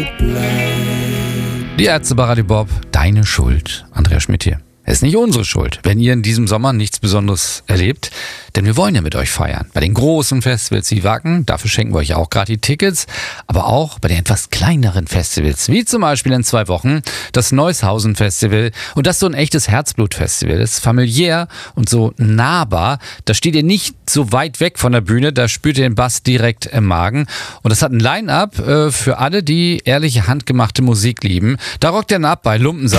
Die Ärzte bei Radio Bob, deine Schuld. Andreas Schmidt hier. Es ist nicht unsere Schuld, wenn ihr in diesem Sommer nichts Besonderes erlebt, denn wir wollen ja mit euch feiern. Bei den großen Festivals wie Wacken, dafür schenken wir euch auch gerade die Tickets, aber auch bei den etwas kleineren Festivals, wie zum Beispiel in 2 Wochen das Neushausen Festival. Und das ist so ein echtes Herzblut-Festival. Das ist familiär und so nahbar. Da steht ihr nicht so weit weg von der Bühne, da spürt ihr den Bass direkt im Magen. Und das hat ein Line-Up für alle, die ehrliche, handgemachte Musik lieben. Da rockt ihr dann ab bei Lumpensack.